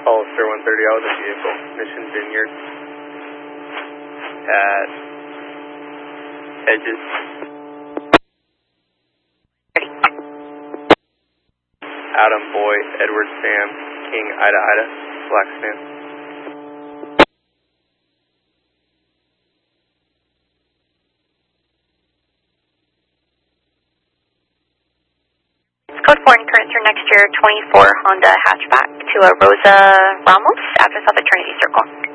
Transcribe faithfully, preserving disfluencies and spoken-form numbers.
Hollister one thirty out of the vehicle, Mission Vineyard at Edges. Adam Boy, Edward Sam, King Ida Ida, Black Sam. Code four and current through next year twenty-four Honda hatchback to a Rosa Ramos, address of the Trinity Circle.